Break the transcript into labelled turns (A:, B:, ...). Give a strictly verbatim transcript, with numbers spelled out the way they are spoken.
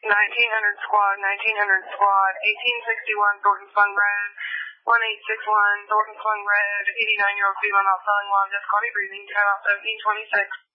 A: nineteen hundred squad, nineteen hundred squad, eighteen sixty-one Thornton Fun Road, one eight six one Thornton Fun Road, eighty-nine-year-old female not selling while difficulty breathing, time out seventeen twenty-six.